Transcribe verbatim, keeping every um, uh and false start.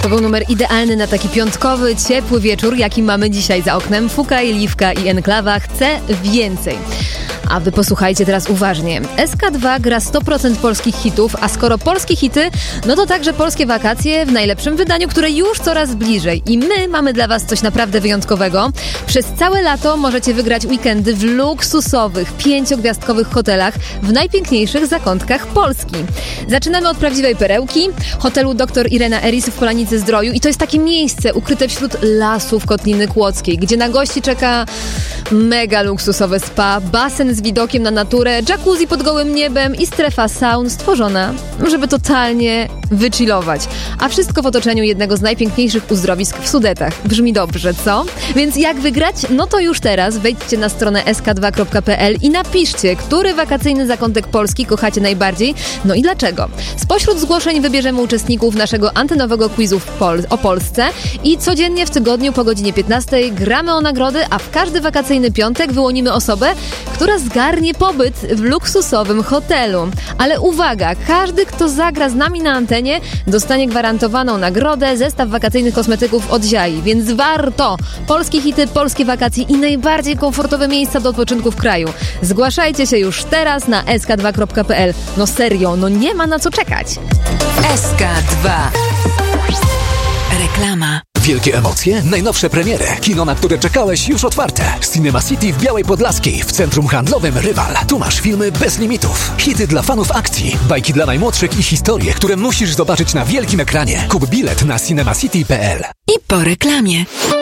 To był numer idealny na taki piątkowy, ciepły wieczór, jaki mamy dzisiaj za oknem. Fukaj, Liwka i Enklawa. Chcę więcej. A wy posłuchajcie teraz uważnie. S K dwa gra sto procent polskich hitów, a skoro polskie hity, no to także polskie wakacje w najlepszym wydaniu, które już coraz bliżej. I my mamy dla was coś naprawdę wyjątkowego. Przez całe lato możecie wygrać weekendy w luksusowych, pięciogwiazdkowych hotelach w najpiękniejszych zakątkach Polski. Zaczynamy od prawdziwej perełki, hotelu doktor Irena Eris w Polanicy Zdroju. I to jest takie miejsce ukryte wśród lasów Kotliny Kłodzkiej, gdzie na gości czeka mega luksusowe spa, basen z widokiem na naturę, jacuzzi pod gołym niebem i strefa saun stworzona, żeby totalnie wychillować. A wszystko w otoczeniu jednego z najpiękniejszych uzdrowisk w Sudetach. Brzmi dobrze, co? Więc jak wygrać? No to już teraz wejdźcie na stronę s k dwa kropka p l i napiszcie, który wakacyjny zakątek Polski kochacie najbardziej, no i dlaczego. Spośród zgłoszeń wybierzemy uczestników naszego antenowego quizu w Pol- o Polsce i codziennie w tygodniu po godzinie piętnastej gramy o nagrody, a w każdy wakacyjny piątek wyłonimy osobę, która zgarnie pobyt w luksusowym hotelu. Ale uwaga, każdy, kto zagra z nami na antenie, dostanie gwarantowaną nagrodę, zestaw wakacyjnych kosmetyków od Ziai, więc warto! Polskie hity, polskie wakacje i najbardziej komfortowe miejsca do odpoczynku w kraju. Zgłaszajcie się już teraz na s k dwa kropka p l. No serio, no nie ma na co czekać. S K dwa. Reklama. Wielkie emocje, najnowsze premiery, kino, na które czekałeś, już otwarte. Cinema City w Białej Podlaskiej, w centrum handlowym Rywal. Tu masz filmy bez limitów, hity dla fanów akcji, bajki dla najmłodszych i historie, które musisz zobaczyć na wielkim ekranie. Kup bilet na cinemacity kropka p l. I po reklamie.